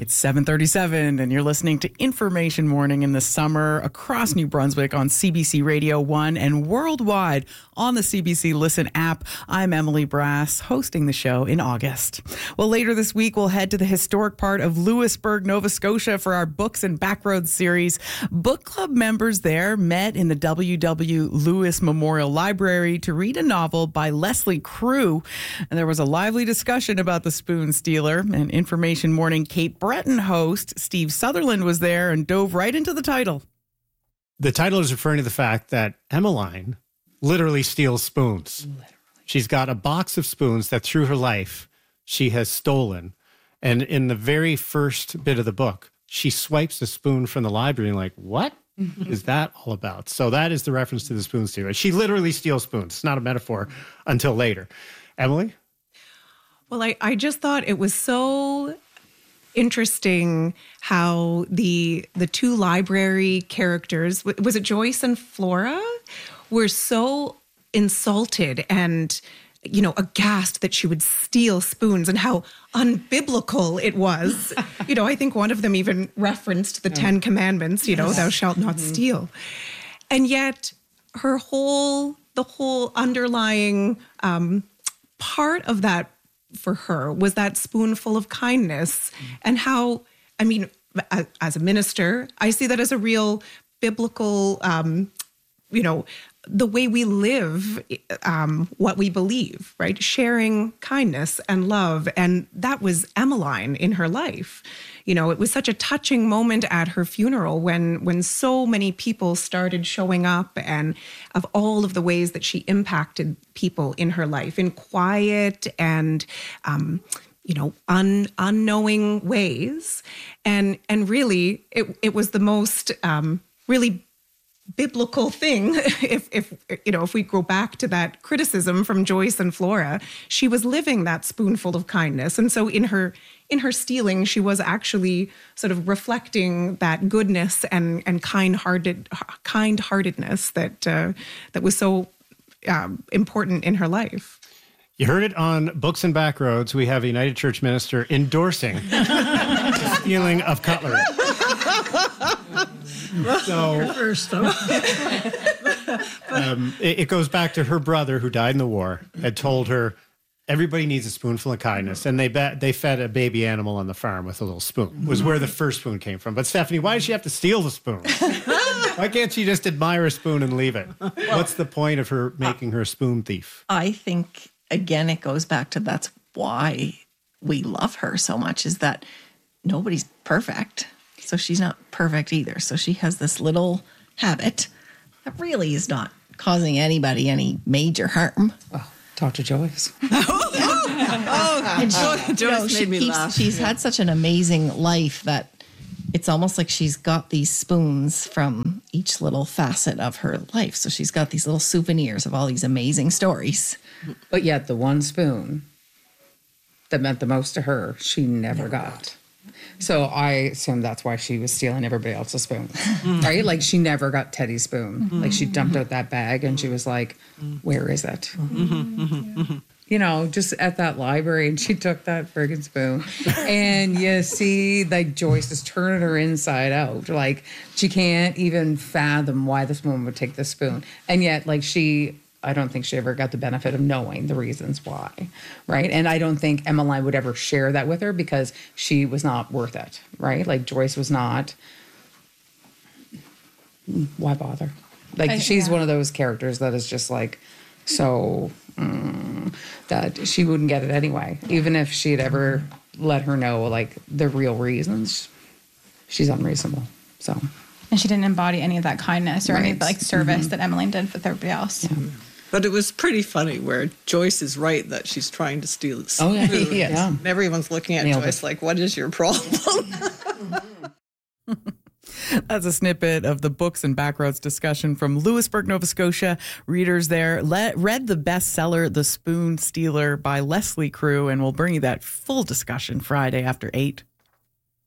It's 7:37, and you're listening to Information Morning in the summer across New Brunswick on CBC Radio 1 and worldwide on the CBC Listen app. I'm Emily Brass, hosting the show in August. Well, later this week, we'll head to the historic part of Louisbourg, Nova Scotia for our Books and Backroads series. Book club members there met in the W.W. Lewis Memorial Library to read a novel by Leslie Crew. And there was a lively discussion about the Spoon Stealer. And Information Morning Cape Breton host Steve Sutherland was there and dove right into the title. The title is referring to the fact that Emmeline literally steals spoons. She's got a box of spoons that through her life she has stolen. And in the very first bit of the book, she swipes a spoon from the library and like, what is that all about? So that is the reference to the spoon stealer. She literally steals spoons. It's not a metaphor until later. Emily? Well, I just thought it was so interesting how the two library characters, was it Joyce and Flora, were so insulted and, you know, aghast that she would steal spoons and how unbiblical it was. You know, I think one of them even referenced the 10 Commandments, you know, thou shalt not steal. And yet the whole underlying part of that for her was that spoonful of kindness and how, I mean, as a minister, I see that as a real biblical, you know, the way we live, what we believe, right? Sharing kindness and love. And that was Emmeline in her life. You know, it was such a touching moment at her funeral when so many people started showing up, and of all of the ways that she impacted people in her life in quiet and, you know, unknowing ways. And really, it was the most really biblical thing. If we go back to that criticism from Joyce and Flora, she was living that spoonful of kindness. And so in her stealing, she was actually sort of reflecting that goodness and kind-heartedness that was so important in her life. You heard it on Books and Backroads. We have a United Church minister endorsing the stealing of cutlery. So it goes back to her brother who died in the war, had told her everybody needs a spoonful of kindness. And they fed a baby animal on the farm with a little spoon, was where the first spoon came from. But Stephanie, why does she have to steal the spoon? Why can't she just admire a spoon and leave it? What's the point of her making her a spoon thief? I think, again, it goes back to that's why we love her so much, is that nobody's perfect. So she's not perfect either. So she has this little habit that really is not causing anybody any major harm. Well, talk to Joyce. Joyce made me laugh. She's had such an amazing life that it's almost like she's got these spoons from each little facet of her life. So she's got these little souvenirs of all these amazing stories. But yet the one spoon that meant the most to her, she never got. So I assume that's why she was stealing everybody else's spoon, right? Like she never got Teddy's spoon. Like she dumped out that bag and she was like, where is it? You know, just at that library, and she took that friggin' spoon. And you see, like, Joyce is turning her inside out. Like, she can't even fathom why this woman would take the spoon. And yet, like, I don't think she ever got the benefit of knowing the reasons why, right? And I don't think Emmeline would ever share that with her because she was not worth it, right? Like Joyce was not. Why bother? Like she's one of those characters that is just like so that she wouldn't get it anyway, even if she had ever let her know like the real reasons. She's unreasonable, so. And she didn't embody any of that kindness or any of the, like service that Emmeline did with everybody else. Yeah. But it was pretty funny where Joyce is right that she's trying to steal food. Oh, yeah. Yeah. Everyone's looking at Joyce like, what is your problem? That's a snippet of the Books and Backroads discussion from Louisbourg, Nova Scotia. Readers there read the bestseller, The Spoon Stealer by Leslie Crew, and we'll bring you that full discussion Friday after 8.